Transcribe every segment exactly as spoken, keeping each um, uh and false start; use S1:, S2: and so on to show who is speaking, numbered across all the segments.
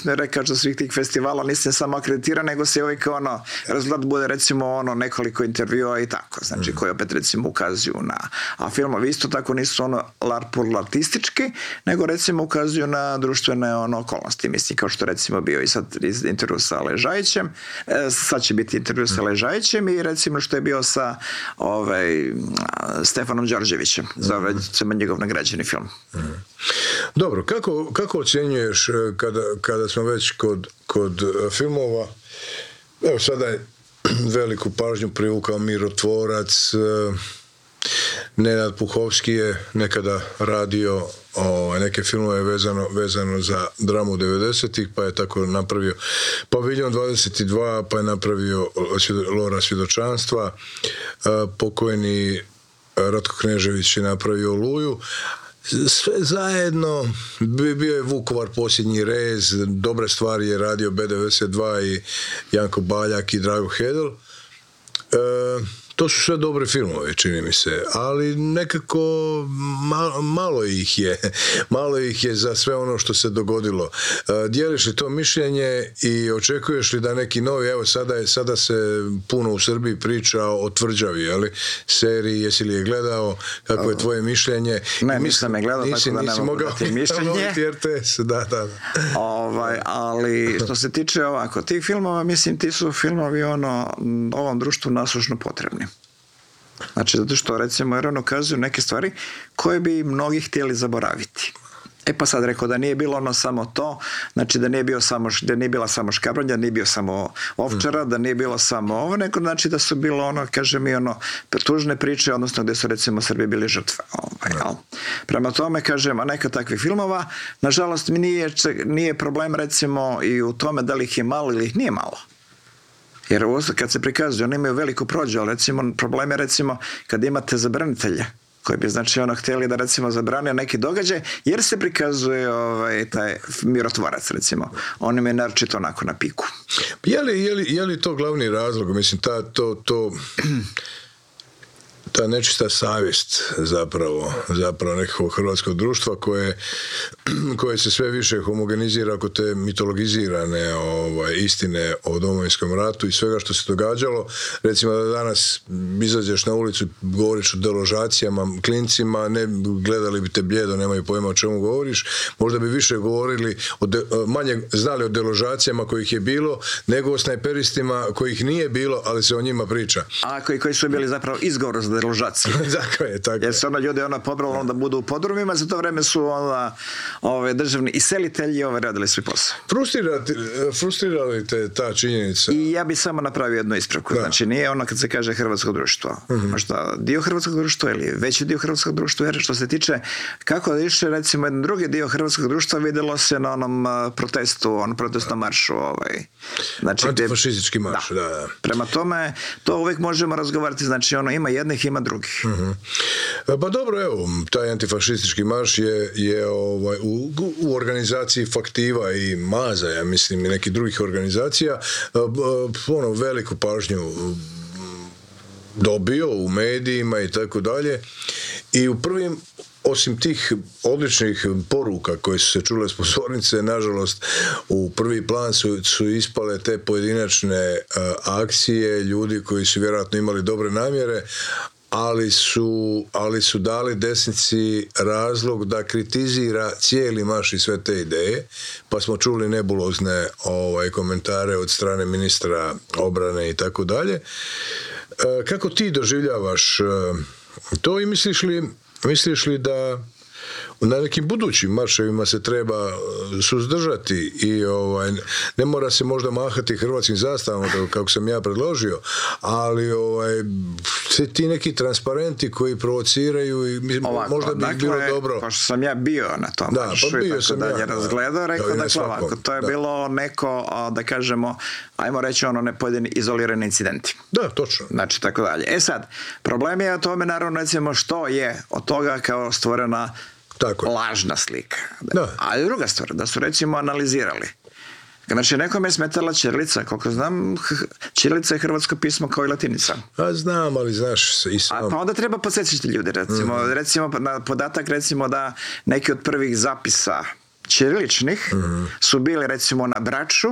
S1: recimo rekaš da svih tih festivala nisi samo akreditiran, nego se uvijek ono, rezultat bude recimo ono nekoliko intervjua i tako, znači mm. koji opet recimo ukazuju na, a filmovi isto tako nisu ono lartistički, nego recimo ukazuju na društvene ono okolnosti, mislim, kao što recimo bio i sad intervju sa Ležajićem, e, sad će biti intervju sa Ležajićem i recimo što je bio sa ovaj, Stefanom Đorđevićem, za ovaj mm. njegov nagrađeni film.
S2: Mm. Dobro, kako, kako ocjenjuješ kada, kada smo već kod, kod filmova, evo sada je veliku pažnju privukao Mirotvorac, Nenad Puhovski je nekada radio o, neke filmove vezano, vezano za dramu devedesetih, pa je tako napravio Paviljon dvadeset dva, pa je napravio Lora svjedočanstva, pokojni Ratko Knežević je napravio Oluju. Sve zajedno, bio je Vukovar posljednji rez, dobre stvari je radio B devedeset dva i Janko Baljak i Drago Hedel. E, to su sve dobre filmove, čini mi se, ali nekako malo, malo ih je, malo ih je za sve ono što se dogodilo. E, dijeliš li to mišljenje i očekuješ li da neki novi, evo sada, je, sada se puno u Srbiji priča o Tvrđavi, ali seriji, jesi li je gledao, kako je tvoje mišljenje?
S1: Ne, nisam je gledao, nisi, tako da ne mogu dati mišljenje.
S2: R T S, da, da, da.
S1: Ovaj, ali što se tiče ovako, tih filmova, mislim, ti su filmovi ono, ovom društvu nasušno potrebni. Znači, zato što, recimo, jer on ukazuju neke stvari koje bi mnogi htjeli zaboraviti. E pa sad rekao da nije bilo ono samo to, znači da nije, bio samo, da nije bila samo Škabrnja, da nije bio samo Ovčara, da nije bilo samo ovo, nego znači da su bilo ono, kaže mi, ono, tužne priče, odnosno gdje su recimo Srbi bili žrtve. Ovaj, jel? Prema tome, kažem, a neka takvih filmova, nažalost mi nije, nije problem recimo i u tome da li ih je malo ili ih nije malo. Jer kad se prikazuju, oni imaju veliku prođu, ali recimo, problem je recimo kad imate zabranitelje, koji bi znači ono htjeli da recimo zabranio neki događaj, jer se prikazuje ovaj, taj Mirotvorac recimo. On im je naročito onako na piku.
S2: Je li, je li, je li to glavni razlog? Mislim, ta, to, to, ta nečista savjest zapravo, zapravo nekakvog hrvatskog društva koje, koje se sve više homogenizira oko te mitologizirane ovaj, istine o Domovinskom ratu i svega što se događalo. Recimo da danas izađeš na ulicu i govoriš o deložacijama, klincima, ne gledali bi te bljedo, nemaju pojma o čemu govoriš, možda bi više govorili, o de, manje znali o deložacijama kojih je bilo, nego o snajperistima kojih nije bilo, ali se o njima priča.
S1: A koji, koji su bili zapravo izgovor za deložaciju.
S2: Tako je, tako je.
S1: Jer se ono ljudi ono pobralo da budu u podrumima, za to vreme su onda ove državni iselitelji ove radili svoj posao.
S2: Frustrira li te ta činjenica?
S1: I ja bi samo napravio jednu ispravku. Da. Znači nije ono kad se kaže hrvatsko društvo. Uh-huh. Možda dio hrvatskog društva ili veći dio hrvatskog društva, jer što se tiče kako da išće recimo jedan drugi dio hrvatskog društva vidjelo se na onom uh, protestu, onom protestnom maršu. Ovaj.
S2: Znači, antifašistički marš, da. da, da.
S1: Prema tome, to uvijek možemo razgovarati, znači ono ima jednih, ima drugih.
S2: Uh-huh. Pa dobro, evo, taj antifašistički marš je, je ovaj, u, u organizaciji Faktiva i Maza, ja mislim, i nekih drugih organizacija, ono, veliku pažnju dobio u medijima i tako dalje. I u prvim, osim tih odličnih poruka koje su se čule s pozornice, nažalost, u prvi plan su, su ispale te pojedinačne uh, akcije ljudi koji su vjerojatno imali dobre namjere, ali su, ali su dali desnici razlog da kritizira cijeli marš i sve te ideje, pa smo čuli nebulozne ovaj, komentare od strane ministra obrane i tako dalje. Kako ti doživljavaš to i misliš li, misliš li da na nekim budućim marševima se treba suzdržati i ovaj, ne mora se možda mahati hrvatskim zastavama kako sam ja predložio, ali ovaj, ti neki transparenti koji provociraju i ovako, možda bi dakle, bilo dobro.
S1: Pošto sam ja bio na tom
S2: da,
S1: maršu
S2: pa bio
S1: i
S2: sam
S1: tako
S2: ja,
S1: dalje razgledao, rekao da, dakle ovako, to je da. bilo neko, da kažemo, ajmo reći ono ne pojedini izolirani incidenti.
S2: Da, točno.
S1: Znači, tako dalje. E sad, problem je o tome, naravno, recimo, što je od toga kao stvorena tako lažna slika. Da. A druga stvar, da su recimo analizirali. Znači, nekom je smetala ćirilica, koliko znam, ćirilica je hrvatsko pismo kao i latinica.
S2: A znam, ali znaš i sam.
S1: A pa onda treba podsjećati ljudi, recimo, mm. recimo na podatak, recimo da neki od prvih zapisa ćiriličnih
S2: mm-hmm.
S1: su bili recimo na Braču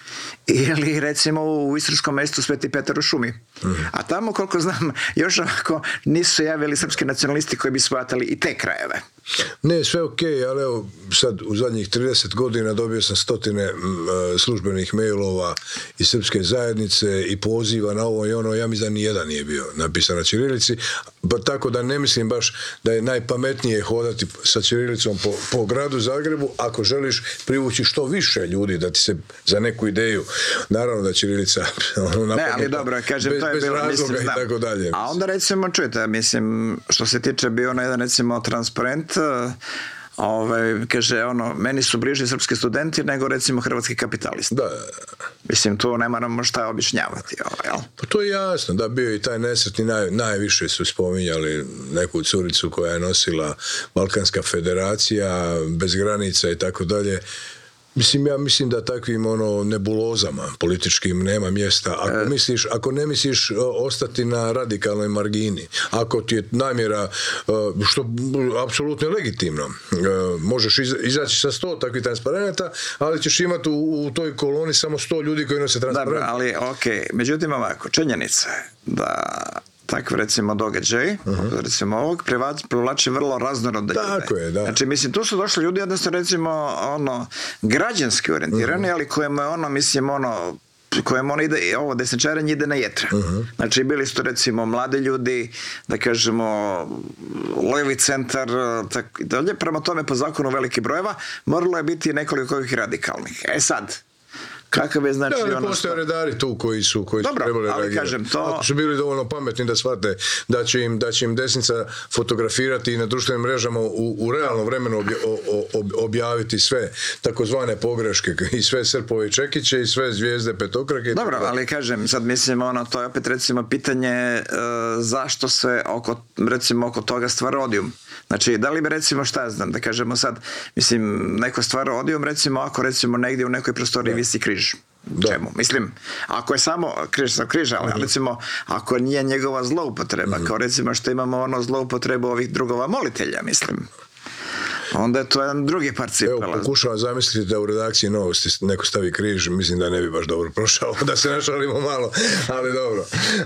S1: ili recimo u istarskom mestu Sveti Petar u šumi. Mm-hmm. A tamo, koliko znam, još ovako nisu javili srpski nacionalisti koji bi shvatali i te krajeve.
S2: Ne, sve ok, ali evo sad u zadnjih trideset godina dobio sam stotine m, službenih mailova iz srpske zajednice i poziva na ovo i ono, ja mislim da ni jedan nije bio napisan na ćirilici, pa tako da ne mislim baš da je najpametnije hodati sa ćirilicom po, po gradu Zagrebu ako želiš privući što više ljudi da ti se za neku ideju, naravno da ćirilica ono,
S1: ne, ali dobro, kažem,
S2: bez,
S1: to je
S2: bez
S1: bilo,
S2: razloga
S1: mislim,
S2: i tako dalje.
S1: A onda recimo, čujete, mislim, što se tiče bio na jedan recimo transparent, ovaj, kaže, ono, meni su bliži srpski studenti nego recimo hrvatski kapitalisti.
S2: Da.
S1: Mislim, tu ne moramo šta objašnjavati. Ovaj, jel?
S2: Pa to je jasno, da bio i taj nesretni, naj, najviše su spominjali neku curicu koja je nosila Balkanska federacija, bez granica i tako dalje. Mislim, ja mislim da takvim ono nebulozama političkim nema mjesta. Ako, misliš, ako ne misliš uh, ostati na radikalnoj margini, ako ti je namjera, uh, što apsolutno je legitimno, uh, možeš iz, izaći sa sto takvih transparenata, ali ćeš imati u, u toj koloni samo sto ljudi koji nose transparent.
S1: Dobro, ali ok, međutim ovako, činjenica je da takve recimo događaj, uh-huh. recimo ovog, privlači vrlo raznorodne ljude.
S2: Tako je, da.
S1: Znači, mislim, tu su došli ljudi jednostavno recimo ono, građanski orijentirani, uh-huh. ali kojima je ono, mislim, ono, kojem ono ide, ovo desničarenje ide na jetra. Uh-huh. Znači, bili su to recimo mladi ljudi, da kažemo, levi centar, tako i dalje. Prema tome, po zakonu velikih brojeva, moralo je biti nekoliko ovih radikalnih. E sad, kakav je znači
S2: da,
S1: ono...
S2: postoje redari tu koji su, koji
S1: Dobro,
S2: su trebali
S1: ali
S2: reagirati.
S1: Kažem, to...
S2: Ako su bili dovoljno pametni da shvate da će im, da će im desnica fotografirati i na društvenim mrežama u, u realnom vremenu obja, ob, objaviti sve takozvane pogreške i sve srpove i čekiće i sve zvijezde petokrake.
S1: Dobro, ali kažem, sad mislim, ono, to je opet recimo pitanje uh, zašto se oko, recimo, oko toga stvara odijum. Znači, da li bi recimo, šta znam, da kažemo sad, mislim, neko stvara odijum, recimo, ako recimo negdje u nekoj prostoriji visi križ. Da. Čemu? Mislim, ako je samo križ sa križa, ali uh-huh. recimo, ako nije njegova zloupotreba, uh-huh. kao recimo što imamo ono zloupotrebu ovih drugova molitelja, mislim, onda je to jedan drugi par cipela.
S2: Evo, pokušavam zamisliti da u redakciji Novosti neko stavi križ, mislim da ne bi baš dobro prošao, da se našalimo malo, ali dobro.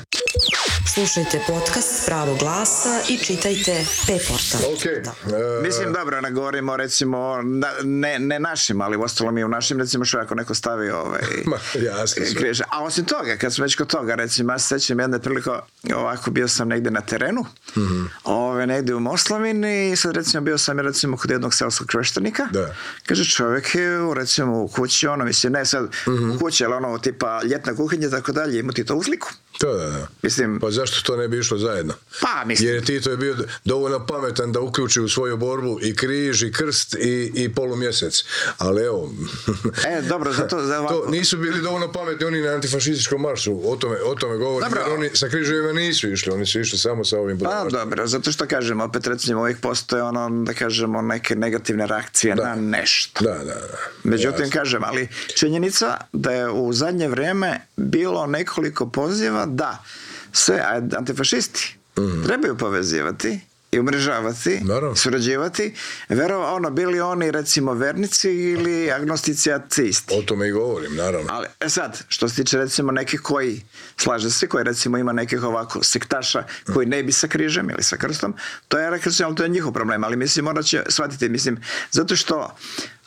S3: Slušajte podcast Pravog glasa i čitajte P-portal.
S2: Okay.
S1: Da. Uh, Mislim, dobro, ne govorimo recimo, ne, ne našim, ali ostalo mi u našim, recimo što ako neko stavi ovaj,
S2: Ma, jasno
S1: križ. A osim toga, kad smo već kod toga, recimo, ja se sećam jedne priliko, ovako bio sam negdje na terenu, mm-hmm. ove, negdje u Moslavini i sad recimo bio sam recimo kod jednog seoskog krštenika.
S2: Da.
S1: Kaže, čovjek je recimo u kući, ono, mislim, ne sad mm-hmm. u kući, ali ono, tipa ljetna kuhinja, tako dalje, imati to u sliku.
S2: To da, da.
S1: Mislim,
S2: pa zašto to ne bi išlo zajedno?
S1: Pa, mislim.
S2: Jer Tito je bio dovoljno pametan da uključi u svoju borbu i križ, i krst, i, i polumjesec. Ali evo...
S1: E, dobro, zato... Za ovako...
S2: to nisu bili dovoljno pametni oni na antifašističkom maršu. O tome, o tome govorim. Jer oni sa križevima nisu išli. Oni su išli samo sa ovim...
S1: Pa, dobro, zato što kažem, opet recimo uvijek postoje ono, da kažemo, neke negativne reakcije da. na nešto.
S2: Da, da, da.
S1: Međutim,
S2: jasno.
S1: kažem, ali činjenica da je u zadnje vrijeme bilo nekoliko poziva da se antifašisti mm. trebaju povezivati i umrežavati,
S2: naravno.
S1: surađivati, vero, ono, bili oni recimo vernici ili agnostici ateisti.
S2: O tome i govorim, naravno.
S1: Ali, e sad, što se tiče recimo nekih koji, slaže se, koji recimo ima nekih ovako sektaša koji ne bi sa križem ili sa krstom, to je, rekao, to je njihov problem, ali mislim, morat će shvatiti, mislim, zato što uh,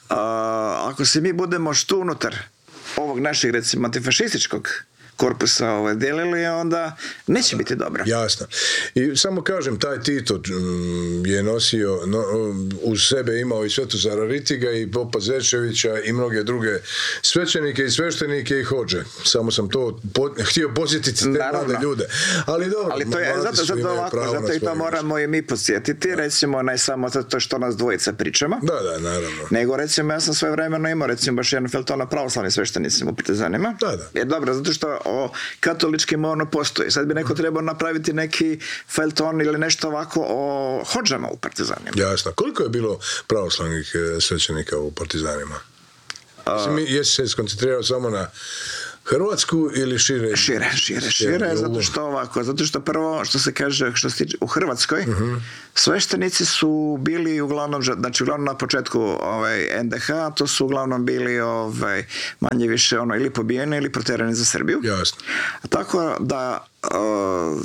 S1: ako se mi budemo što unutar ovog našeg, recimo, antifašističkog korpusa ovaj, delili, onda neće biti dobro.
S2: Jasno. I samo kažem, taj Tito je nosio, no, uz sebe imao i Svetozara Ritiga i Popa Zečevića i mnoge druge svećenike i sveštenike i hodže. Samo sam to po, htio posjetiti te mlade ljude. Ali dobro,
S1: ali to je, zato, zato, ovako, zato i to moramo i mi podsjetiti, recimo ne samo to što nas dvojica pričamo,
S2: da, da, naravno.
S1: Nego recimo ja sam svoje vremeno imao recimo baš jedan felton o pravoslavnim sveštenicima u Partizanima.
S2: Da, da.
S1: Jer dobro, zato što o katoličkim ono postoji. Sad bi neko trebao napraviti neki felton ili nešto ovako o hodžama u Partizanima.
S2: Jasno. Koliko je bilo pravoslavnih svećenika u Partizanima? Mislim, jesi se skoncentrirao samo na Hrvatsku ili šire?
S1: Šire, šire, šire, zato što ovako, zato što prvo, što se kaže, što se tiče, u Hrvatskoj, uh-huh. sveštenici su bili uglavnom, znači uglavnom na početku ovaj, en de ha, to su uglavnom bili ovaj, manje više ono, ili pobijeni ili proterani za Srbiju.
S2: Jasno.
S1: Tako da uh,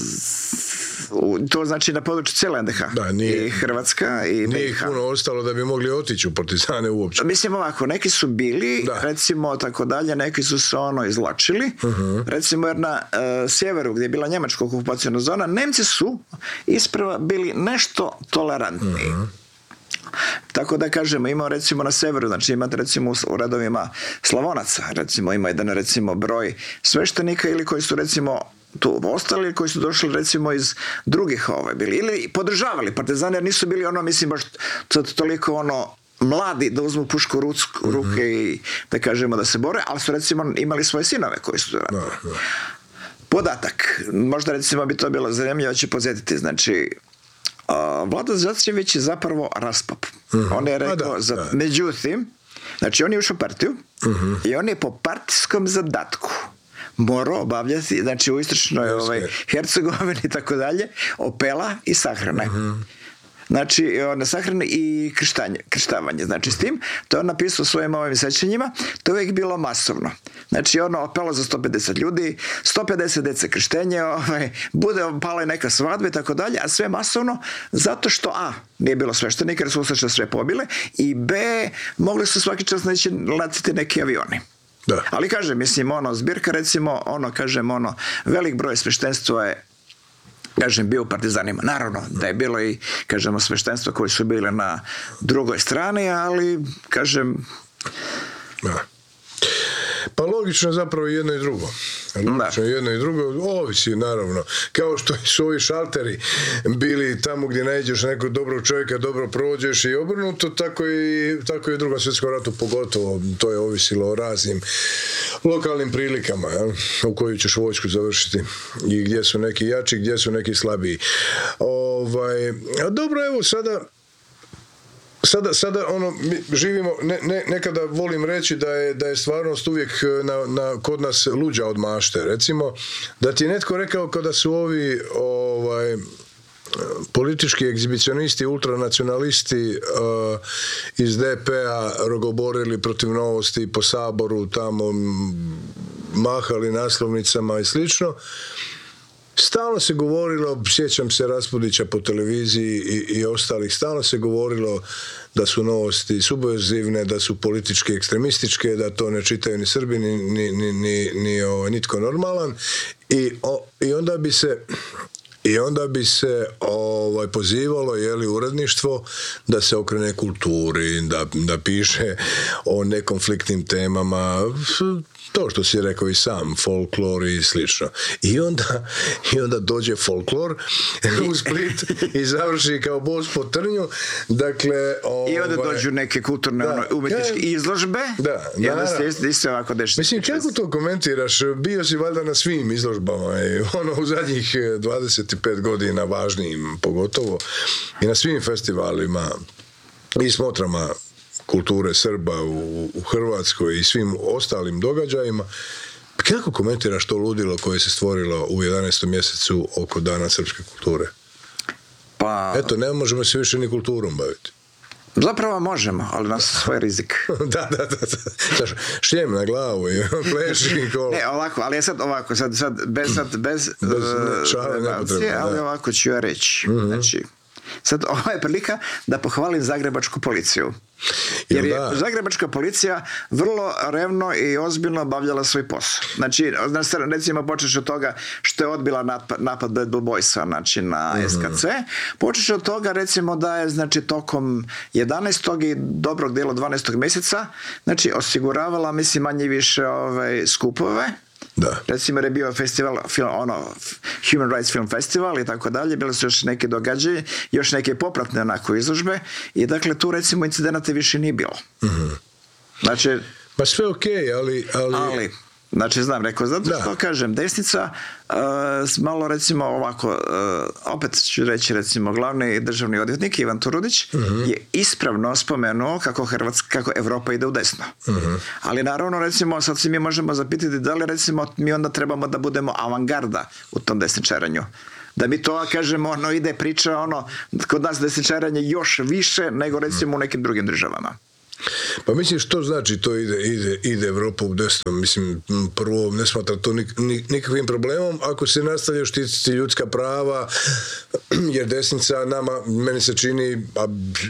S1: to znači na području cijele en de ha.
S2: Da, nije,
S1: i Hrvatska i
S2: nije ih puno ostalo da bi mogli otići u partizane uopće.
S1: Mislim ovako, neki su bili, da. recimo tako dalje, neki su se ono izvlačili, uh-huh. recimo jer na uh, sjeveru gdje je bila njemačka okupacijona zona, Nemci su isprva bili nešto tolerantniji. Uh-huh. Tako da kažemo, ima recimo na severu, znači imate recimo u redovima Slavonaca, recimo ima jedan recimo broj sveštenika ili koji su recimo tu ostali, koji su došli recimo iz drugih ovaj, bili, ili podržavali partizane, jer nisu bili ono, mislim, baš toliko ono mladi da uzmu pušku u ruke mm-hmm. i da kažemo da se bore, ali su recimo imali svoje sinove koji su radili. No, no. Podatak, možda recimo bi to bilo zanimljivo, ću podsjetiti, znači uh, Vlado Zečević je zapravo raspap. Mm-hmm. On je rekao, da, za, da. međutim, znači on je ušao u partiju mm-hmm. i on je po partijskom zadatku morao obavljati, znači u istočnoj ovaj, Hercegovini i tako dalje, opela i sahrane. Mm-hmm. Znači, na sahrane i krštanje, krštavanje. Znači, s tim, to je on napisao u svojim ovim sećanjima, to je uvijek bilo masovno. Znači, ono opelo za sto pedeset ljudi, sto pedeset dece krštenje, ovaj, bude pala i neka svadba i tako dalje, a sve masovno, zato što A, nije bilo sveštenika, jer su ustaše sve pobile, i B, mogli su svaki čas neće letiti neki avioni. Da. Ali kažem, mislim, ono, zbirka recimo, ono, kažem, ono, velik broj sveštenstva je, kažem, bio u partizanima. Naravno, da je bilo i, kažemo, sveštenstva koji su bile na drugoj strani, ali, kažem...
S2: Da. Pa logično je zapravo jedno i drugo. Logično je jedno i drugo, ovisi naravno. Kao što su ovi šalteri bili tamo gdje nađeš nekog dobrog čovjeka, dobro prođeš i obrnuto, tako i, tako i u drugom svjetskom ratu pogotovo. To je ovisilo o raznim lokalnim prilikama, ja, u koju ćeš vojsku završiti i gdje su neki jači, gdje su neki slabiji. Ovaj, a dobro, evo sada Sada, sada ono, mi živimo, ne, ne, nekada volim reći da je, da je stvarnost uvijek na, na, kod nas luđa od mašte. Recimo, da ti je netko rekao kada su ovi ovaj, politički egzibicionisti, ultranacionalisti uh, iz de pe-a rogoborili protiv Novosti po Saboru, tamo mahali naslovnicama i slično. Stalno se govorilo, sjećam se Raspudića po televiziji i, i ostalih, stalno se govorilo da su Novosti subverzivne, da su politički ekstremističke, da to ne čitaju ni Srbi, ni, ni, ni, ni, ni o, nitko normalan. I, o, i onda bi se... I onda bi se ovaj, pozivalo jeli, uredništvo da se okrene kulturi, da, da piše o nekonfliktnim temama, to što si rekao i sam, folklor i slično. I onda, i onda dođe folklor u Split i završi kao bos po trnju. Dakle, ovaj,
S1: i onda dođu neke kulturne da, umjetničke izložbe
S2: da,
S1: i onda se isto ovako dešava.
S2: Mislim, kako to komentiraš? Bio si valjda na svim izložbama i ono u zadnjih dvadeset pet godina važnijim pogotovo i na svim festivalima i smotrama kulture Srba u, u Hrvatskoj i svim ostalim događajima. Kako komentiraš to ludilo koje se stvorilo u jedanaestom mjesecu oko Dana srpske kulture?
S1: Pa...
S2: Eto, ne možemo se više ni kulturom baviti.
S1: Zapravo možemo, ali nas svoj rizik.
S2: da, da, da. da. Šljem na glavu i pleši i kolo.
S1: Ne, ovako, ali je sad ovako, sad, sad bez, sad, bez, bez
S2: čale nepotrebno.
S1: Ali ovako ću ja reći. Mm-hmm. Znači, sad ovo je prilika da pohvalim zagrebačku policiju. Jer je zagrebačka policija vrlo revno i ozbiljno obavljala svoj posao. Znači, recimo počeš od toga što je odbila napad, napad Bad Blue Boysa, znači na mm-hmm. es ka ce, počeš od toga recimo da je znači tokom jedanaestog i dobrog dijela dvanaestog mjeseca znači osiguravala mislim manje više ovaj, skupove.
S2: Da.
S1: Recimo jer je bio festival, film, ono, Human Rights Film Festival i tako dalje, bile su još neke događaje, još neke popratne onako izložbe i dakle tu recimo incidenata više nije bilo. Mm-hmm. Znači...
S2: Pa sve okej, okay, ali, ali...
S1: ali Znači, znam, rekao, zato što
S2: Da.
S1: kažem, desnica, uh, malo recimo ovako, uh, opet ću reći, recimo, glavni državni odvjetnik Ivan Turudić uh-huh. je ispravno spomenuo kako Hrvatska, kako Evropa ide u desno. Uh-huh. Ali naravno, recimo, sad se mi možemo zapitati da li, recimo, mi onda trebamo da budemo avangarda u tom desničarenju. Da mi to, kažemo, ono, ide priča, ono, kod nas desničaranje još više nego, recimo, u nekim drugim državama.
S2: Pa mislim što znači to ide, ide, ide Evropa u desno, mislim prvo ne smatra to nik, nik, nikakvim problemom ako se nastavlja štititi ljudska prava, jer desnica nama, meni se čini, a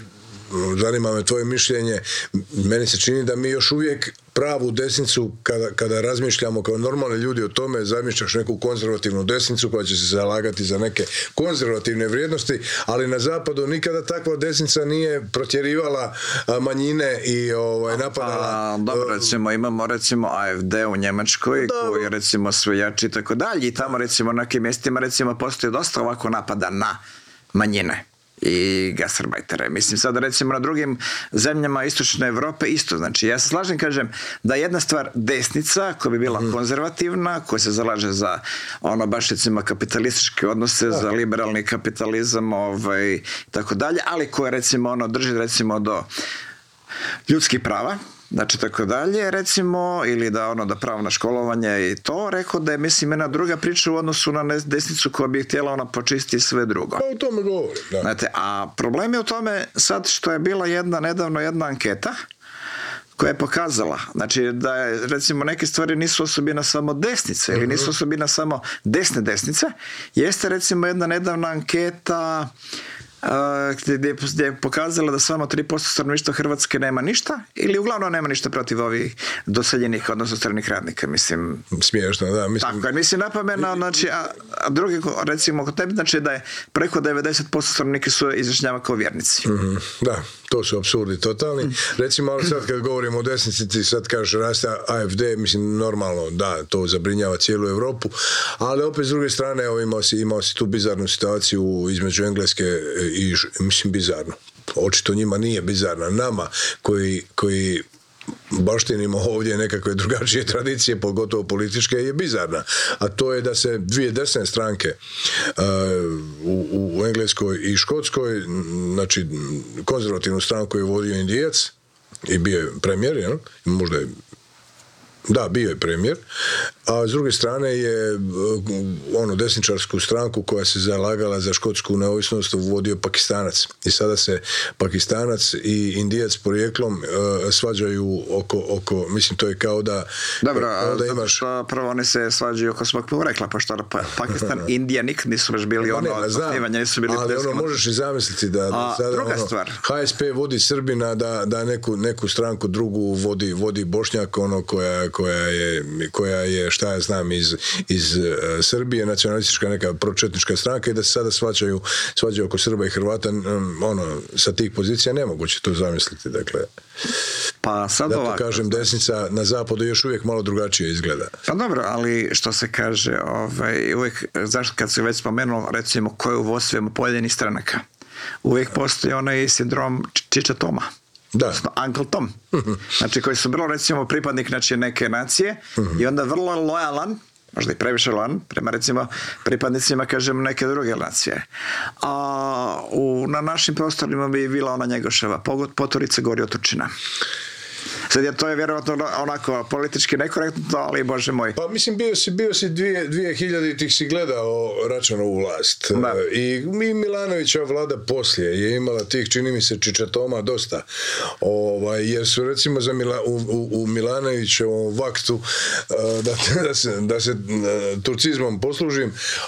S2: zanima me tvoje mišljenje, meni se čini da mi još uvijek pravu desnicu, kada, kada razmišljamo kao normalni ljudi o tome, zamišljaš neku konzervativnu desnicu koja će se zalagati za neke konzervativne vrijednosti, ali na zapadu nikada takva desnica nije protjerivala manjine i ovaj, napadala...
S1: Pa, dobro, recimo, imamo recimo A F D u Njemačkoj, dobro, koji je recimo sve jači i tako dalje, i tamo recimo na nekim mjestima recimo postoji dosta ovako napada na manjine i gastarbajtere. Mislim, sad recimo na drugim zemljama istočne Evrope isto. Znači, ja se slažem, kažem, da jedna stvar desnica, koja bi bila mm. konzervativna, koja se zalaže za ono baš recimo kapitalističke odnose, da. za liberalni kapitalizam, ovaj, tako dalje, ali koja recimo ono drži recimo do ljudskih prava, znači tako dalje, recimo, ili da ono da pravo na školovanje i to, rekao da je, mislim, jedna druga priča u odnosu na desnicu koja bi htjela ona počistiti sve drugo.
S2: Pa o tome govorim, da.
S1: Znate, a problem je u tome sad što je bila jedna, nedavno jedna anketa koja je pokazala, znači da je, recimo, neke stvari nisu osobina samo desnice ili nisu osobina samo desne desnice, jeste recimo jedna nedavna anketa Uh, gdje, gdje je pokazala da samo tri posto stanovništva Hrvatske nema ništa ili uglavnom nema ništa protiv ovih doseljenih, odnosno stranih radnika, mislim.
S2: Smiješno, da. Mislim...
S1: Tako, mislim, napomena, znači, a, a drugi, recimo, kod tebi, znači da je preko devedeset posto stanovnika su izjašnjava kao vjernici.
S2: Mm-hmm, da, to su apsurdi totalni. Mm. Recimo, ali sad kad govorimo o desnici, ti sad kažeš raste A F D, mislim, normalno, da, to zabrinjava cijelu Europu, ali opet s druge strane, evo, imao si, imao si tu bizarnu situaciju između Engleske i, mislim, bizarno. Očito njima nije bizarna. Nama koji, koji baštinimo ovdje nekakve drugačije tradicije, pogotovo političke, je bizarna. A to je da se dvije desne stranke uh, u, u Engleskoj i Škotskoj, znači konzervativnu stranku je vodio Indijac i bio je premijer, jel? Možda je Da, bio je premijer, a s druge strane je ono desničarsku stranku koja se zalagala za škotsku neovisnost vodio Pakistanac. I sada se Pakistanac i Indijac porijeklom uh, svađaju oko, oko, mislim, to je kao da...
S1: Dobro,
S2: kao da
S1: imaš... što prvo oni se svađaju oko svog porekla, pošto pa, Pakistan i Indija nikad nisu baš bili ono osnivanje, nisu bili...
S2: Ali ono, možeš i zamisliti da, da
S1: a,
S2: sada
S1: druga
S2: ono,
S1: stvar.
S2: H S P vodi Srbina, da, da neku, neku stranku drugu vodi, vodi Bošnjak, ono koja koja je, koja je šta ja znam iz, iz uh, Srbije, nacionalistička neka pročetnička stranka, i da se sada svađaju, svađaju oko Srba i Hrvata, um, ono, sa tih pozicija nemoguće to zamisliti, dakle.
S1: Pa sad
S2: zato
S1: ovako,
S2: kažem, desnica na zapadu još uvijek malo drugačije izgleda.
S1: Pa dobro, ali što se kaže, ovaj, uvijek, zašto kad se već spomenulo, recimo, ko je u vodstvima pojedinih stranaka, uvijek postoji onaj sindrom Čiča Toma.
S2: Da.
S1: Uncle Tom. Znači, koji su vrlo, recimo, pripadnik, znači, neke nacije i onda vrlo lojalan, možda i previše lojalan, prema, recimo, pripadnicima, kažem, neke druge nacije. A u, na našim prostorima bi bila ona Njegoševa Poturica gori od Turčina. Sad je to je vjerojatno onako politički nekorektno, ali bože moj.
S2: Pa mislim, bio si, bio si dvije, dvije hiljaditih si gledao Račanovu vlast.
S1: Da.
S2: I mi Milanovićeva vlada poslije je imala tih, čini mi se, čičatoma dosta. Ovaj, jer su recimo za Mila, u, u, u Milanovićevom vaktu, da, da se, da se turcizmom poslužim,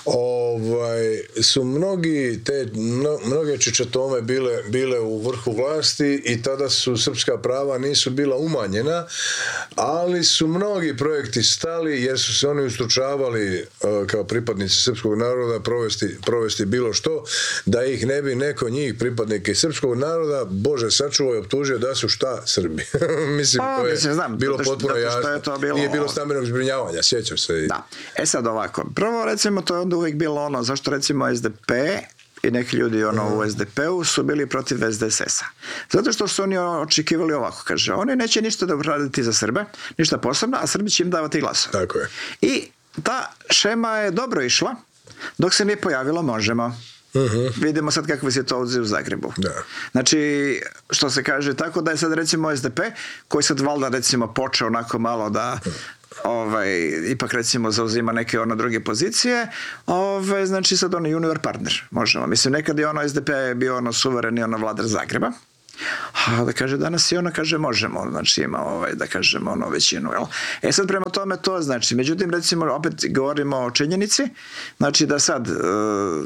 S2: ovaj, su mnogi te, mno, mnoge čičatome bile, bile u vrhu vlasti i tada su srpska prava nisu bila umanjena, ali su mnogi projekti stali jer su se oni ustručavali uh, kao pripadnici srpskog naroda provesti, provesti bilo što, da ih ne bi neko njih, pripadnike srpskog naroda, Bože sačuvaj, optužio da su šta Srbi. Mislim,
S1: pa,
S2: to je
S1: mislim, znam,
S2: bilo
S1: što,
S2: potpuno jasno.
S1: Je to bilo...
S2: Nije bilo stambenog zbrinjavanja, sjećam se.
S1: Da. E sad ovako, prvo recimo to je onda uvijek bilo ono, zašto recimo S D P i neki ljudi ono u es de pe u su bili protiv es de es es-a. Zato što su oni očekivali ovako, kaže, oni neće ništa da raditi za Srbe, ništa posebno, a Srbi će im davati glasove.
S2: Tako je.
S1: I ta šema je dobro išla, dok se nije pojavilo Možemo. Uh-huh. Vidimo sad kakve situacije u Zagrebu.
S2: Da.
S1: Znači, što se kaže, tako da je sad recimo es de pe, koji sad valjda recimo počeo onako malo da ovaj, ipak recimo zauzima neke ono druge pozicije, ovaj, znači sad ono junior partner, možemo. Mislim, nekad je ono es de pe bio ono suvereni ono vladar Zagreba, a da kaže danas i ono kaže Možemo, znači ima ovaj, da kažemo ono većinu, jel? E sad prema tome to znači, međutim recimo opet govorimo o činjenici, znači da sad uh,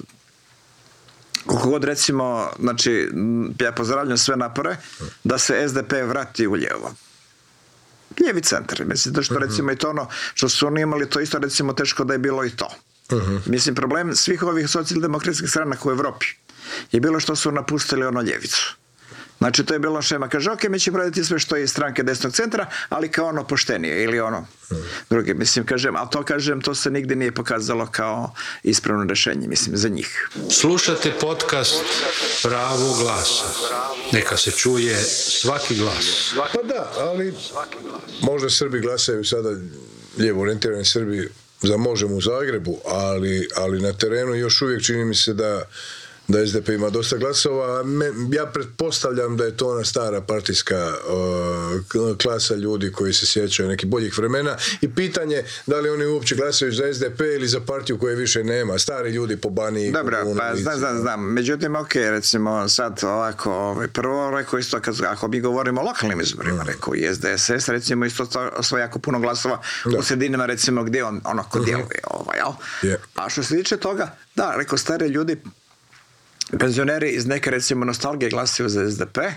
S1: koliko god recimo, znači ja pozdravljam sve napore da se es de pe vrati u lijevo. Lijevi centar, mislim, da što uh-huh. recimo i to ono, što su oni imali to isto recimo teško da je bilo i to. Uh-huh. Mislim, problem svih ovih socijaldemokratskih stranaka u Evropi je bilo što su napustili ono ljevicu. Znači, to je bilo šema, kaže, ok, mi ćemo raditi sve što je iz stranke desnog centra, ali kao ono poštenije ili ono hmm. druge, mislim, kažem, ali to kažem, to se nigdje nije pokazalo kao ispravno rješenje, mislim, za njih.
S4: Slušate podcast Pravo glasa. Neka se čuje svaki glas.
S2: Pa da, ali možda Srbi glasaju sada, lijevo orijentirani Srbi, za Možemo u Zagrebu, ali, ali na terenu još uvijek čini mi se da da es de pe ima dosta glasova. Ja pretpostavljam da je to ona stara partijska uh, klasa ljudi koji se sjećaju nekih boljih vremena i pitanje da li oni uopće glasaju za es de pe ili za partiju koje više nema. Stari ljudi po Baniji.
S1: Dobro, pa znam, znam, znam. Međutim, ok, recimo sad ovako, ovaj, prvo rekao isto, kad, ako mi govorimo o lokalnim izborima, mm. rekao i es de es es, recimo isto osvoja jako puno glasova da. U sredinama, recimo gdje on ono ko djeluje. Mm-hmm. Ovaj, yeah. A što se tiče toga, da, rekao, stari ljudi, penzioneri iz neke recimo nostalgije glasaju za es de pe,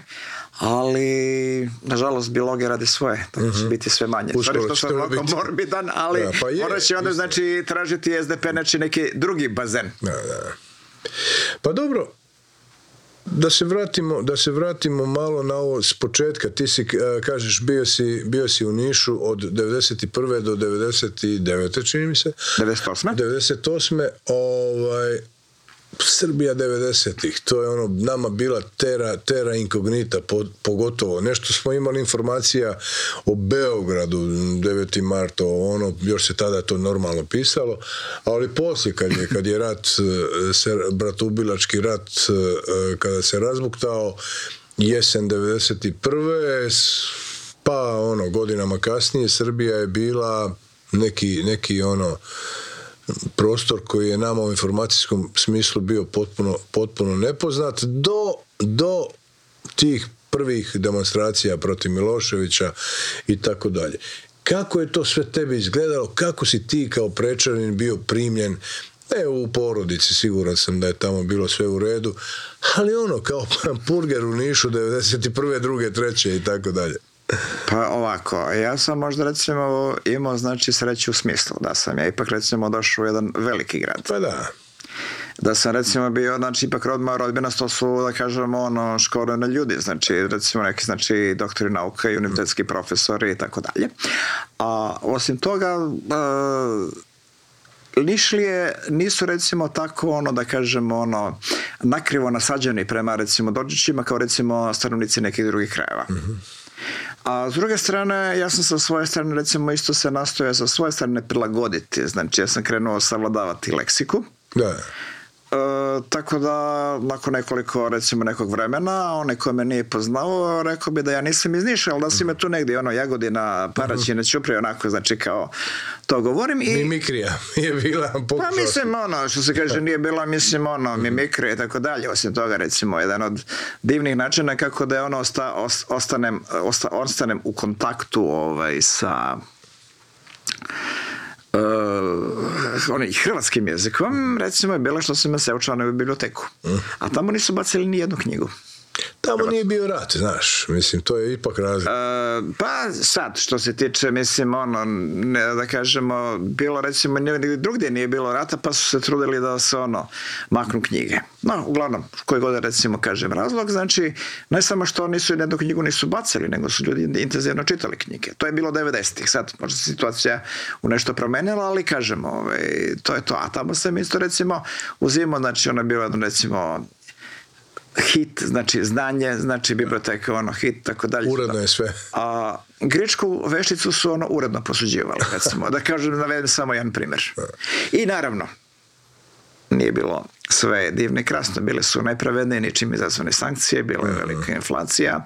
S1: ali nažalost biologija radi svoje, tako će mm-hmm. biti sve manje. Stvari što sam ovako morbidan, ali ja, pa je, ona će onda znači tražiti es de pe znači neki drugi bazen.
S2: Da, da. Pa dobro, da se vratimo, da se vratimo malo na ovo s početka. Ti si, kažeš, bio si, bio si u Nišu od devedeset prve do devedeset devete čini mi se.
S1: devedeset osme
S2: devedeset osme Ovaj, Srbija devedesetih, to je ono nama bila terra, terra incognita, pogotovo. Nešto smo imali informacija o Beogradu, deveti marta, ono, još se tada to normalno pisalo, ali poslije kad je, kad je rat, bratoubilački rat, kada se razbuktao, jesen devedeset prve pa ono, godinama kasnije, Srbija je bila neki, neki ono, prostor koji je nama u informacijskom smislu bio potpuno, potpuno nepoznat do, do tih prvih demonstracija protiv Miloševića i tako dalje. Kako je to sve tebi izgledalo? Kako si ti kao Prečanin bio primljen? Ne u porodici, siguran sam da je tamo bilo sve u redu, ali ono kao purger u Nišu devedeset prve, druge, treće i tako dalje.
S1: Pa ovako, ja sam možda recimo imao znači sreću u smislu da sam ja ipak recimo došao u jedan veliki grad.
S2: Pa da.
S1: Da sam recimo bio, znači ipak rodma rodbina, to su da kažemo ono školovani ljudi, znači recimo neki znači doktori nauka i univerzitetski profesori i tako dalje. A osim toga uh, Nišlije nisu recimo tako ono da kažemo ono nakrivo nasađeni prema recimo dođićima kao recimo stanovnici nekih drugih krajeva. Mm-hmm. A s druge strane, ja sam sa svoje strane recimo isto se nastojao sa svoje strane prilagoditi, znači ja sam krenuo savladavati leksiku.
S2: Da.
S1: E, tako da nakon nekoliko recimo nekog vremena onaj ko me nije poznao rekao bi da ja nisam iz Niša, ali da si me tu negdje ono Jagodina, Paraćina, Ćuprije onako znači kao to govorim i
S2: mimikrija je bila pokušao.
S1: Pa mislim ono što se kaže nije bila mislim ono mimikrija i tako dalje, osim toga recimo jedan od divnih načina kako da je ono osta, ostanem, osta, ostanem u kontaktu ovaj sa Uh, onaj hrvatskim jezikom recimo je bilo što sam se učlanio u biblioteku, a tamo nisu bacili ni jednu knjigu.
S2: Tamo nije bio rat, znaš, mislim, to je ipak razlika.
S1: Uh, pa sad, što se tiče, mislim, ono, ne, da kažemo, bilo recimo, drugdje nije bilo rata, pa su se trudili da se, ono, maknu knjige. No, uglavnom, koji god recimo, kažem, razlog, znači, ne samo što nisu jednu knjigu nisu bacili, nego su ljudi intenzivno čitali knjige. To je bilo devedesetih. Sad, možda se situacija u nešto promenila, ali kažemo, ovaj, to je to. A tamo se isto, recimo, uzimo, znači, ono je bilo, recimo, hit, znači znanje, znači biblioteka, ono, hit, tako dalje.
S2: Uredno je sve.
S1: A gričku vešticu su ono uredno posuđivali, recimo. Da kažem, navedem samo jedan primjer. I naravno, nije bilo sve divno i krasno, bile su nepravedne, ničim izazvane sankcije, bila je velika inflacija.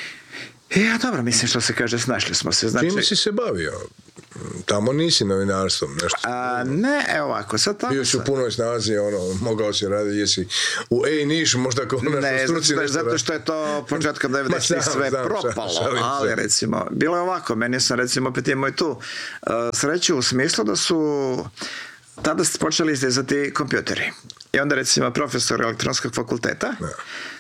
S1: I ja, dobro, mislim što se kaže, snašli smo se. Znači,
S2: čime si se bavio? Tamo nisi novinarstvom, nešto.
S1: A, ne, evo ovako, sad tamo...
S2: Bio si u punoj snazi, ono, mogao si raditi, jesi u ej niš, možda kao nešto
S1: ne,
S2: struci.
S1: Ne, zato što je to početkom devedesetih sve znam, propalo, šalim, ali šalim. Recimo, bilo je ovako, meni sam recimo opet imao i tu uh, sreću u smislu da su tada počeli izdizati kompjuteri. I onda recimo profesor elektronskog fakulteta ne.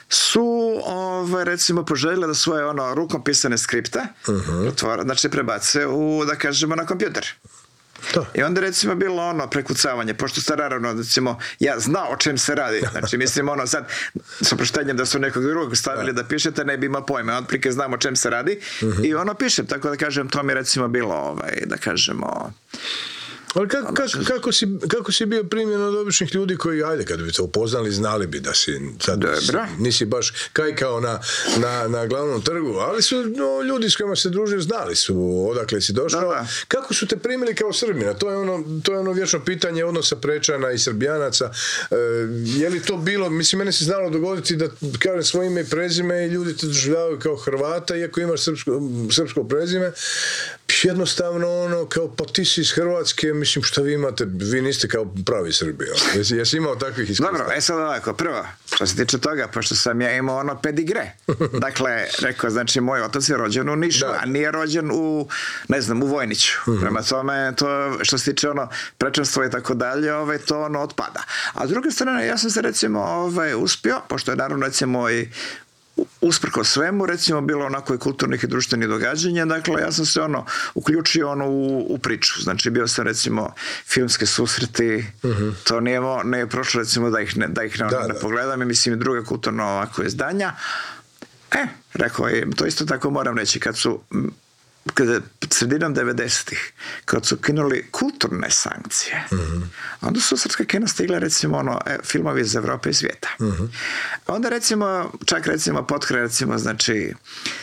S1: su ove, recimo poželjeli da svoje ono rukom pisane skripte uh-huh. otvore, znači prebace u, da kažemo, na kompjuter. To. I onda recimo bilo ono prekucavanje, pošto ste naravno, recimo, ja znao o čem se radi, znači mislim ono sad s oproštenjem da su nekog drugog stavili da pišete, ne bi imao pojma, otprilike znam o čem se radi uh-huh. i ono pišem, tako da kažem, to mi recimo bilo ovaj, da kažemo.
S2: Ali kako, kako, kako, si, kako si bio primljen od običnih ljudi koji, ajde, kad bi te upoznali, znali bi da si, sad, si nisi baš kajkao na, na, na glavnom trgu, ali su no, ljudi s kojima se družio znali su odakle si došao. Da, da. Kako su te primili kao Srbina? To je ono, to je ono vječno pitanje odnosa Prečana i Srbijanaca. E, je li to bilo, mislim, mene se znalo dogoditi da kažem svoje ime i prezime i ljudi te doživljavaju kao Hrvata, iako imaš srpsko, srpsko prezime. Jednostavno ono, kao pa ti si iz Hrvatske, mislim, što vi imate, vi niste kao pravi Srbi. Jesi, jesi imao takvih iskustva?
S1: Dobro, e sad ovako, prvo, što se tiče toga, pošto sam ja imao ono pedigre. Dakle, rekao, znači, moj otac je rođen u Nišu, da. A nije rođen u, ne znam, u Vojniću. Mm-hmm. Prema tome, to, što se tiče ono, prečanstvo i tako dalje, ovaj, to ono otpada. A s druge strane, ja sam se, recimo, ovaj, uspio, pošto je naravno, recimo, i usprko svemu, recimo, bilo onako i kulturnih i društvenih događanja, dakle, ja sam se ono uključio ono u, u priču, znači bio sam recimo filmske susreti, uh-huh. to nije, nije prošlo recimo da ih ne, da ih ne, da, ne da. pogledam i mislim i druga kulturno ovako izdanja. E, rekao je, to isto tako moram reći, kad su kada sredinom devedesetih, kad su kinuli kulturne sankcije, uh-huh. onda su srpska kina stigla recimo ono, e, filmovi iz Evrope i svijeta. Uh-huh. Onda recimo, čak recimo potkraj recimo, znači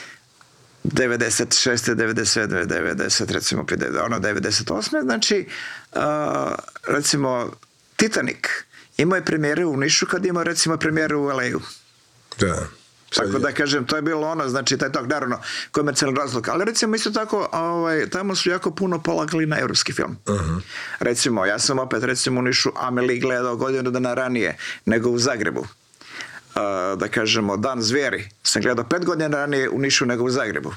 S1: devedeset šeste, devedeset sedme, devedeset, recimo ono devedeset osme, znači uh, recimo Titanic imao je premijere u Nišu kad imao recimo premijere u el ej-u.
S2: Da.
S1: Tako da kažem, to je bilo ono, znači taj tog, naravno, komercijalni razlog, ali recimo isto tako, ovaj, tamo su jako puno polagali na evropski film. Uh-huh. Recimo, ja sam opet recimo u Nišu Amelie gledao godinu dana ranije nego u Zagrebu. Uh, da kažemo, Dan zvijeri sam gledao pet godina ranije u Nišu nego u Zagrebu.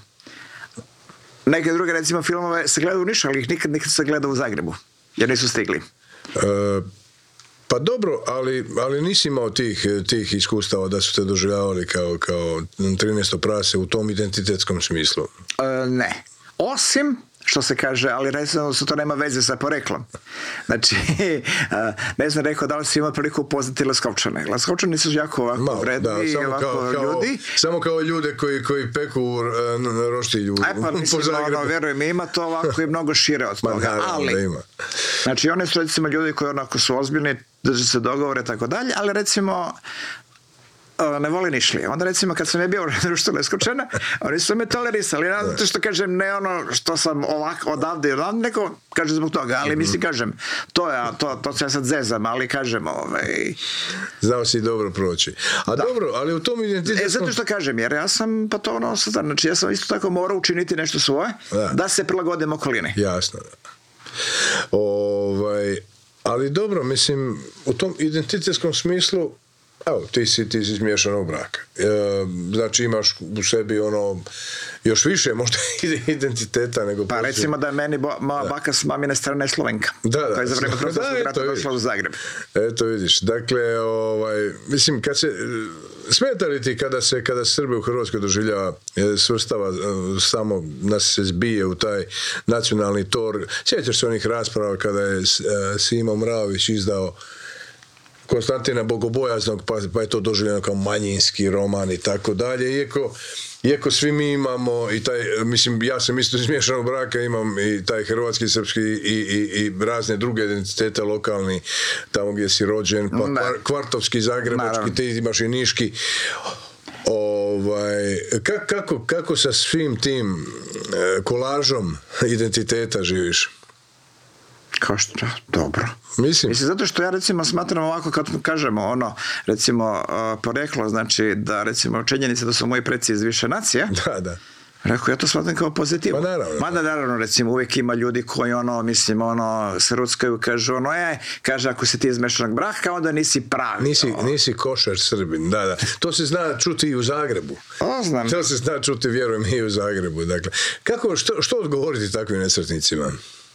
S1: Neke druge recimo filmove se gledao u Nišu, ali ih nikad nikad se gledao u Zagrebu, jer nisu stigli.
S2: Uh... Pa dobro, ali, ali nisi imao tih, tih iskustava da su te doživljavali kao, kao trinaesto prase u tom identitetskom smislu?
S1: E, ne. Osim, što se kaže, ali recimo su to nema veze sa poreklom. Znači, ne znam rekao da li si imao priliku upoznati Leskovčane. Leskovčani su jako ovako Malo, vredni, da, samo ovako kao, kao, ljudi.
S2: Samo kao ljude koji, koji peku uh, roštilju.
S1: E pa mislim, ono, verujem, ima to ovako i mnogo šire od toga.
S2: Ma,
S1: ali,
S2: ima.
S1: Znači, oni su recimo ljudi koji onako su ozbiljni, drže se dogovore, tako dalje, ali recimo ne voli nišli. Onda recimo kad sam je bio u društvu Leskovčana, oni su me tolerisali. Ne zato što kažem ne ono što sam ovako odavde i odavde, neko kaže zbog toga, ali mislim kažem, to je, to, to se ja sad zezam, ali kažem ovaj...
S2: Znao si dobro proći. A da. Dobro, ali u tom identitetu...
S1: E, zato što kažem, jer ja sam pa to ono, znači ja sam isto tako morao učiniti nešto svoje, da, da se prilagodim okolini.
S2: Jasno, da. Ovaj... Ali dobro, mislim, u tom identitetskom smislu, evo, ti si, ti si iz miješanog braka. E, znači imaš u sebi ono, još više možda identiteta nego...
S1: Pa poslije. Recimo da je meni bo, moja baka s mamine strane Slovenka.
S2: Da, da.
S1: Koja je za vreme Prvog svjetskog rata došla u Zagreb.
S2: Eto vidiš, dakle, ovaj, mislim, kad se... smeta li ti kada se, kada se Srbe u Hrvatskoj doživljava, svrstava, samo nas se zbije u taj nacionalni tor? Sjećaš se onih rasprava kada je Simo Mravić izdao Konstantina Bogobojaznog, pa, pa je to doživljeno kao manjinski roman i tako dalje, iako Iako svi mi imamo i taj, mislim, ja sam isto iz miješanog braka, imam i taj hrvatski, srpski i, i, i razne druge identitete lokalni, tamo gdje si rođen, pa kvar, kvartovski, zagrebački, te imaš i niški. Ovaj, kako, kako sa svim tim kolažom identiteta živiš?
S1: Kao što, dobro.
S2: Mislim.
S1: Mislim, zato što ja recimo smatram ovako kad kažemo ono, recimo uh, poreklo, znači da recimo činjenica da su moji preci iz više nacije.
S2: Da, da.
S1: Rekao, ja to smatram kao pozitivu.
S2: Pa naravno.
S1: Mada naravno, recimo, uvijek ima ljudi koji ono, mislim, ono, se ruckaju, kažu ono, e, kaže, ako si ti iz mešanog braka, onda nisi pravi.
S2: Nisi, nisi košar Srbin, da, da. To se zna čuti i u Zagrebu.
S1: O, znam.
S2: To se zna čuti, vjerujem, i u Zagrebu. Dakle, kako, što, što odgovoriti takvim nesretnicima?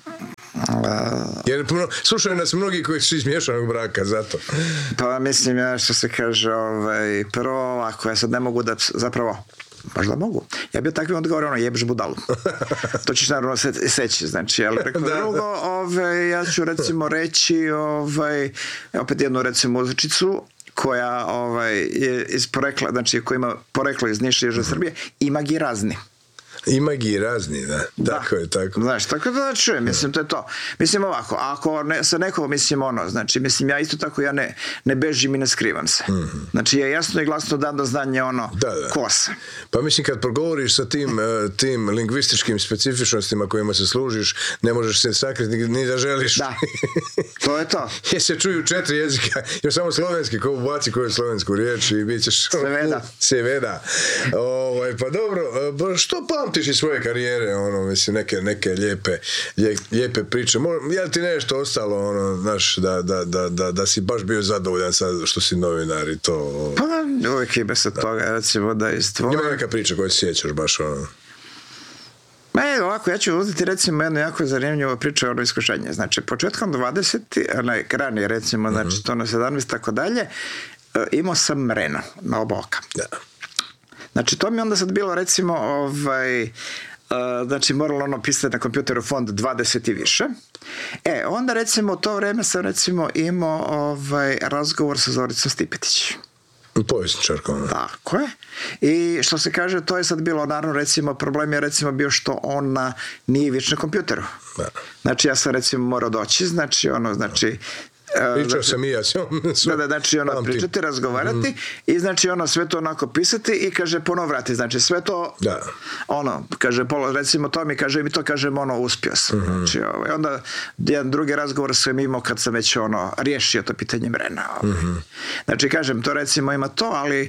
S2: Jer slušaju nas mnogi koji su iz miješanog braka, zato.
S1: Pa mislim, ja što se kaže, ovaj, prvo, ako ja sad ne mogu da, zapravo, možda mogu. Ja bi takvim odgovorio, ono, jebeš budalu. To ćeš naravno se, seći, znači, ali preko da, drugo, ovaj, ja ću recimo reći, ovaj, opet jednu recimo uzrečicu, koja ovaj, je iz porekla, znači, koja ima poreklo iz Niša i Južne Srbije, ima gi razni.
S2: Ima gi razni, da.
S1: Da.
S2: Tako je, tako.
S1: Znaš, tako da čujem, mislim, to je to. Mislim ovako, ako ne, sa nekom, mislim, ono, znači, mislim, ja isto tako, ja ne, ne bežim i ne skrivam se. Mm-hmm. Znači, ja jasno i glasno dam do znanja, ono,
S2: da, da.
S1: ko sam.
S2: Pa mislim, kad progovoriš sa tim, tim lingvističkim specifičnostima kojima se služiš, ne možeš se sakriti ni, ni da želiš.
S1: Da, to je to.
S2: Jer se čuju četiri jezika, još samo slovenski, ko ubaci koju slovensku riječ i bit ćeš...
S1: Seveda.
S2: Seveda. Ovaj, pa dobro, što pamtiš iz svoje karijere, ono, mislim, neke, neke lijepe, lijepe priče. Je li ti nešto ostalo, ono, znaš, da, da, da, da, da si baš bio zadovoljan sad što si novinar i to...
S1: Pa, uvijek ima se toga, recimo, da izdvojim.
S2: Ima neka priča koju se sjećaš baš, ono...
S1: Ne, ovako, ja ću uzeti recimo jednu jako zanimljivu priču o ono iskušenje. Znači, početkom dvadesetih, onaj ranije recimo, znači mm-hmm. to na sedamnaest tako dalje, imao sam mreno na oba oka.
S2: Da.
S1: Znači, to mi onda sad bilo recimo, ovaj, uh, znači moralo ono pisati na kompjuteru font dvadeset i više. E, onda recimo u to vrijeme sam recimo imao ovaj, razgovor sa Zoricom Stipetić.
S2: Povjesničarkom.
S1: Tako je. I što se kaže, to je sad bilo, naravno, recimo, problem je recimo bio što ona nije već na kompjuteru. Da. Znači, ja sam recimo morao doći, znači, ono, znači,
S2: pričao
S1: znači,
S2: sam i ja s njom.
S1: Da, da, znači ono pričati, razgovarati mm. i znači ono sve to onako pisati i kaže ponovo vrati, znači sve to
S2: da.
S1: Ono, kaže, recimo to mi kaže, mi to kažem ono, uspio sam. Mm-hmm. Znači, ovaj, onda jedan drugi razgovor sam imao kad sam već ono, riješio to pitanje mrena. Ovaj. Mm-hmm. Znači, kažem, to recimo ima to, ali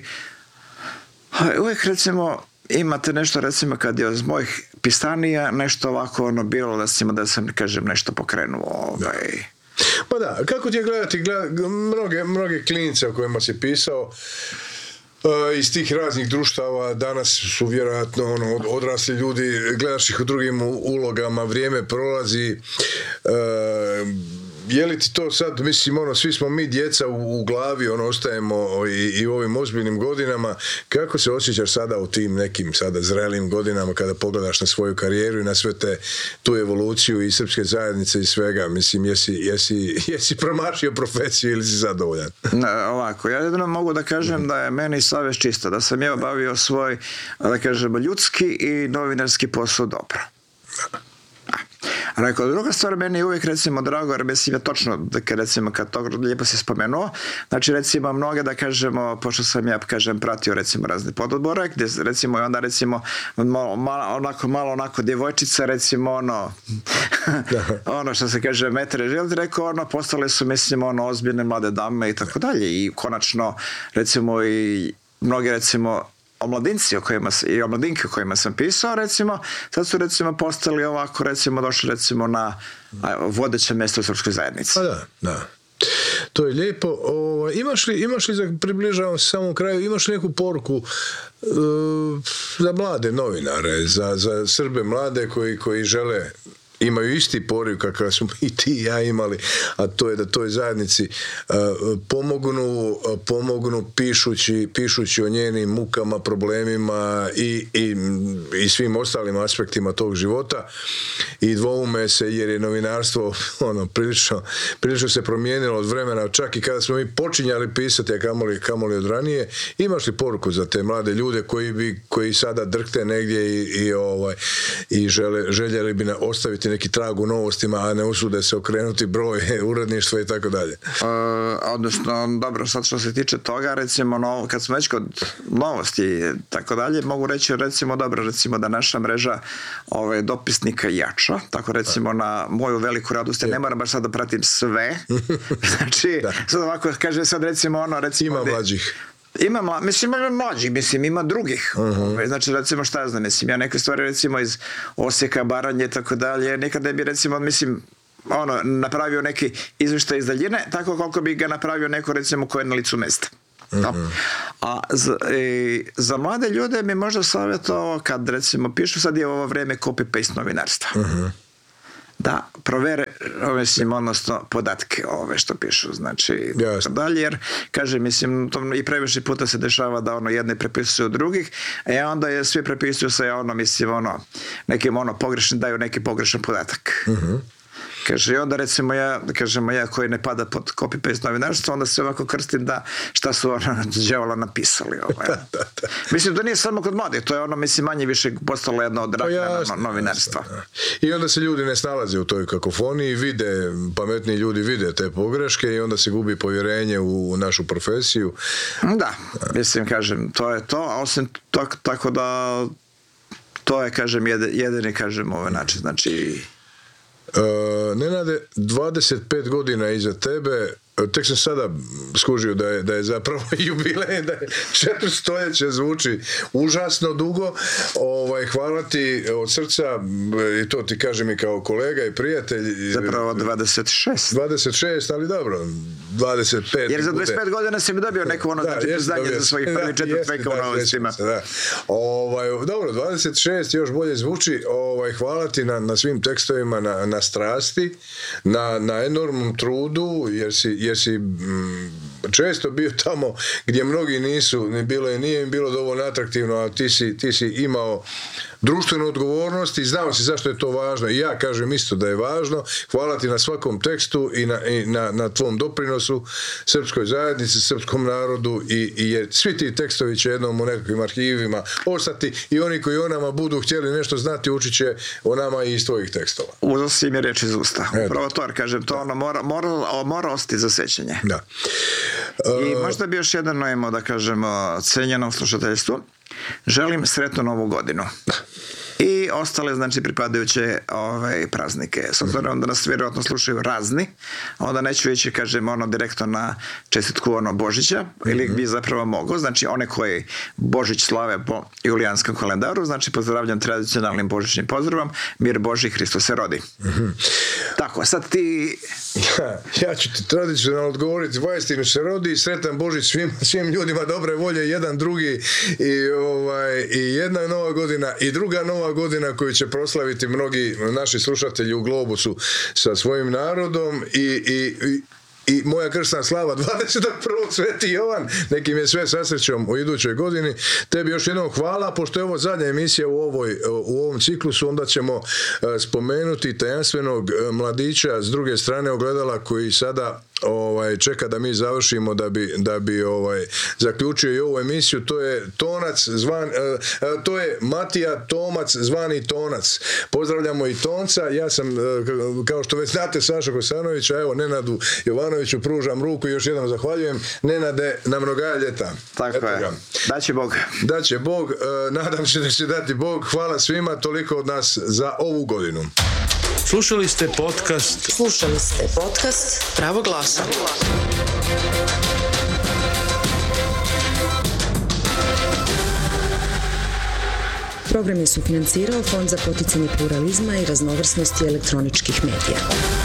S1: uvijek recimo imate nešto recimo kad je od mojih pisanija nešto ovako ono bilo da sam, da sam kažem nešto pokrenuo ovaj.
S2: Da. Pa da, kako ti je gledati gleda, mnoge, mnoge klinice o kojima si pisao uh, iz tih raznih društava, danas su vjerojatno ono, odrasli ljudi, gledaš ih u drugim ulogama, vrijeme prolazi, uh, je li ti to sad, mislim, ono, svi smo mi djeca u, u glavi, ono, ostajemo i, i u ovim ozbiljnim godinama, kako se osjećaš sada u tim nekim sada zrelim godinama kada pogledaš na svoju karijeru i na sve te, tu evoluciju i srpske zajednice i svega, mislim, jesi, jesi, jesi promašio profesiju ili si zadovoljan?
S1: Ne, ovako, ja jedino mogu da kažem mm. da je meni savjest čista, da sam ja obavio svoj, da kažem, ljudski i novinarski posao dobro. Rekao, druga stvar, meni je uvijek recimo drago, jer mislim je točno, da recimo kad to lijepo si spomenuo, znači recimo mnoge da kažemo, pošto sam ja kažem pratio recimo razne pododbore, gdje recimo i onda recimo malo, malo, onako, malo onako djevojčica recimo ono, ono što se kaže metre želiti, rekao ono, postale su mislim ono ozbiljne mlade dame i tako dalje i konačno recimo i mnogi recimo omladinci o kojima, i omladinke o kojima sam pisao, recimo, sad su recimo postali ovako, recimo, došli recimo na vodeće mjesto u srpskoj zajednici.
S2: Pa da, da. To je lijepo. O, imaš li, imaš li za približavam se samom kraju, imaš li neku poruku uh, za mlade novinare, za, za Srbe mlade koji, koji žele imaju isti poriv kakav smo i ti i ja imali, a to je da toj zajednici uh, pomognu, uh, pomognu pišući, pišući o njenim mukama, problemima i, i, i svim ostalim aspektima tog života i dvoume se jer je novinarstvo ono, prilično, prilično se promijenilo od vremena, čak i kada smo mi počinjali pisati, a kamoli, kamoli od ranije. Imaš li poruku za te mlade ljude koji, bi, koji sada drhte negdje i, i, ovaj, i žele, željeli bi ostaviti neki trag u novostima, a ne usude se okrenuti broj uredništva i tako dalje?
S1: Odnosno, dobro, sad što se tiče toga, recimo, no, kad smo već kod novosti i tako dalje, mogu reći, recimo, dobro, recimo da naša mreža ove, dopisnika jača, tako recimo na moju veliku radost, ja ne moram baš sad da pratim sve, znači, da. Sad ovako, kaže sad recimo ono, recimo...
S2: Ima mlađih.
S1: Ima, mla, mislim, ima mlađih, mislim, ima drugih. Uh-huh. Znači, recimo, šta ja znam, mislim, ja neke stvari, recimo, iz Osijeka, Baranje i tako dalje, nekada bi, recimo, mislim, ono, napravio neki izvještaj iz daljine, tako koliko bi ga napravio neko, recimo, ko je na licu mesta. Uh-huh. A za, e, za mlade ljude mi možda savjetovao, kad, recimo, pišu, sad je ovo vreme copy-paste novinarstva. Uh-huh. Da provere, mislim, odnosno podatke ove što pišu, znači
S2: yes.
S1: dalje, jer kaže, mislim, to i previše puta se dešava da ono jedne prepisuju od drugih, a onda je svi prepisuju sa ono, mislim, ono, nekim ono pogrešni, daju neki pogrešan podatak. Uh-huh. Kaže, i onda recimo ja, kažemo ja koji ne pada pod copy-paste novinarstvo, onda se ovako krstim da šta su ono đavola napisali. Ovaj.
S2: da, da, da.
S1: Mislim, da nije samo kod mladih, to je ono, mislim, manje više postalo jedno od rakna novinarstva.
S2: Jasno, i onda se ljudi ne snalaze u toj kakofoniji, vide, pametni ljudi vide te pogreške i onda se gubi povjerenje u, u našu profesiju.
S1: Da, mislim, kažem, to je to, a osim to, tako da to je, kažem, jed, jedini, kažem, ovaj način, znači...
S2: Uh, Nenade, dvadeset pet godina iza tebe, tek sam sada skužio da je, da je zapravo jubilej, da je četiri stoljeća, zvuči užasno dugo. Ovaj, hvala ti od srca, i to ti kažem i kao kolega i prijatelj.
S1: Zapravo dvadeset šest.
S2: dvadeset šest, ali dobro, dvadeset pet.
S1: Jer za dvadeset pet godina sam dobio neko ono, da, znači, priznanje za svojih prvi četvrt veka u novostima.
S2: Da. Ovaj, dobro, dvadeset šest još bolje zvuči. Ovaj, hvala ti na, na svim tekstovima, na, na strasti, na, na enormnom trudu, jer si jer si m, često bio tamo gdje mnogi nisu, ne bilo je, nije im bilo dovoljno atraktivno, a ti si, ti si imao društvenu odgovornost i znao si zašto je to važno. I ja kažem isto da je važno. Hvala ti na svakom tekstu i na, i na, na tvom doprinosu srpskoj zajednici, srpskom narodu i, i jer svi ti tekstovi će jednom u nekakvim arhivima ostati i oni koji o nama budu htjeli nešto znati učit će o nama i iz tvojih tekstova.
S1: Uzeo si mi reč iz usta. Upravo to, kažem, to ono mora, mora, mora ostati za sećanje.
S2: Da.
S1: I možda bi još jedno imao da kažemo cenjenom slušateljstvu. Želim sretnu novu godinu. I ostale, znači, pripadajuće ove praznike. S obzirom da nas vjerojatno slušaju razni, onda neću ići, kažem, ono direktno na čestitku ono Božića, ili bi zapravo mogao, znači one koji Božić slave po julijanskom kalendaru, znači pozdravljam tradicionalnim božićnim pozdravom, mir Boži, Hristos se rodi. Mm-hmm. Tako, sad ti...
S2: Ja, ja ću ti tradicionalno odgovoriti, vaistinu se rodi, sretan Božić svim, svim ljudima dobre volje, jedan drugi i, ovaj, i jedna nova godina i druga nova godina koju će proslaviti mnogi naši slušatelji u Globusu sa svojim narodom i, i, i i moja kršna slava dvadeset prvog Sveti Jovan, neki mi je sve sa srećom u idućoj godini. Tebi još jednom hvala, pošto je ovo zadnja emisija u, ovoj, u ovom ciklusu, onda ćemo spomenuti tajanstvenog mladića s druge strane ogledala koji sada ovaj, čeka da mi završimo da bi, da bi ovaj, zaključio i ovu emisiju. To je Tonac zvan, uh, to je Matija Tomac zvani Tonac. Pozdravljamo i Tonca. Ja sam, uh, kao što već znate, Saša Kosanovića, evo Nenadu Jovanoviću pružam ruku i još jednom zahvaljujem. Nenade, na mnoga ljeta.
S1: Tako Eto je. Ga. Daće Bog.
S2: Daće Bog. Uh, nadam se da će dati Bog. Hvala svima, toliko od nas za ovu godinu.
S4: Slušali ste podcast
S3: Slušali ste podcast Pravo glasa. Program je sufinancirao Fond za poticanje pluralizma i raznovrsnosti elektroničkih medija.